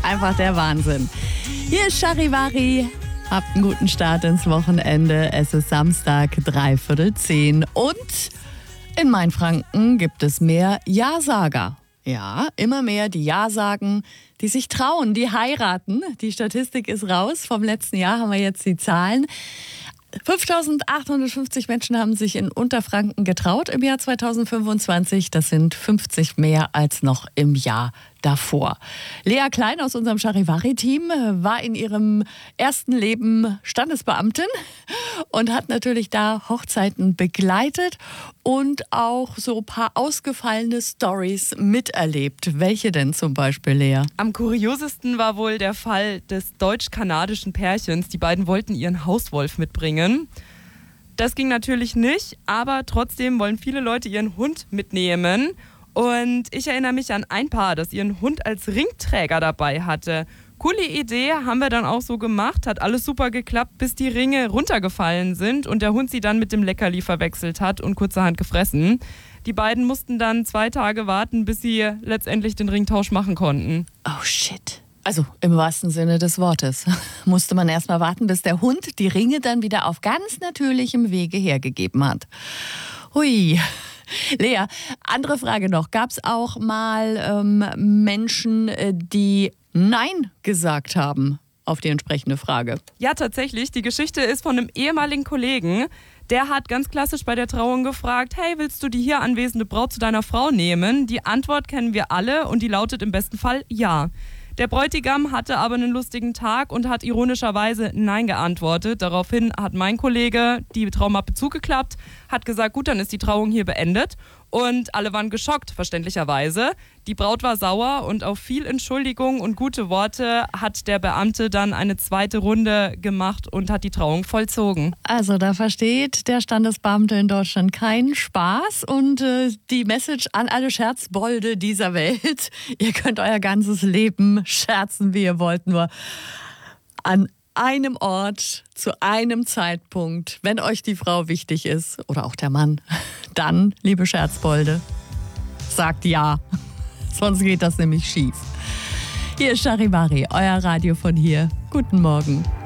Einfach der Wahnsinn. Hier ist Charivari. Habt einen guten Start ins Wochenende. Es ist Samstag, 9:45. Und in Mainfranken gibt es mehr Ja-Sager. Ja, immer mehr, die Ja sagen, die sich trauen, die heiraten. Die Statistik ist raus. Vom letzten Jahr haben wir jetzt die Zahlen. 5.850 Menschen haben sich in Unterfranken getraut im Jahr 2025. Das sind 50 mehr als noch im Jahr davor. Lea Klein aus unserem Charivari-Team war in ihrem ersten Leben Standesbeamtin und hat natürlich da Hochzeiten begleitet und auch so ein paar ausgefallene Storys miterlebt. Welche denn zum Beispiel, Lea? Am kuriosesten war wohl der Fall des deutsch-kanadischen Pärchens. Die beiden wollten ihren Hauswolf mitbringen. Das ging natürlich nicht, aber trotzdem wollen viele Leute ihren Hund mitnehmen. Und ich erinnere mich an ein Paar, das ihren Hund als Ringträger dabei hatte. Coole Idee, haben wir dann auch so gemacht, hat alles super geklappt, bis die Ringe runtergefallen sind und der Hund sie dann mit dem Leckerli verwechselt hat und kurzerhand gefressen. Die beiden mussten dann 2 Tage warten, bis sie letztendlich den Ringtausch machen konnten. Oh shit. Also im wahrsten Sinne des Wortes. Musste man erst mal warten, bis der Hund die Ringe dann wieder auf ganz natürlichem Wege hergegeben hat. Hui. Lea, andere Frage noch. Gab es auch mal Menschen, die Nein gesagt haben auf die entsprechende Frage? Ja, tatsächlich. Die Geschichte ist von einem ehemaligen Kollegen. Der hat ganz klassisch bei der Trauung gefragt, hey, willst du die hier anwesende Braut zu deiner Frau nehmen? Die Antwort kennen wir alle und die lautet im besten Fall ja. Der Bräutigam hatte aber einen lustigen Tag und hat ironischerweise Nein geantwortet. Daraufhin hat mein Kollege die Traumappe zugeklappt, hat gesagt, gut, dann ist die Trauung hier beendet. Und alle waren geschockt, verständlicherweise. Die Braut war sauer und auf viel Entschuldigung und gute Worte hat der Beamte dann eine zweite Runde gemacht und hat die Trauung vollzogen. Also da versteht der Standesbeamte in Deutschland keinen Spaß. Und die Message an alle Scherzbolde dieser Welt: Ihr könnt euer ganzes Leben scherzen, wie ihr wollt, nur an einem Ort, zu einem Zeitpunkt, wenn euch die Frau wichtig ist oder auch der Mann, dann, liebe Scherzbolde, sagt ja. Sonst geht das nämlich schief. Hier ist Charivari, euer Radio von hier. Guten Morgen.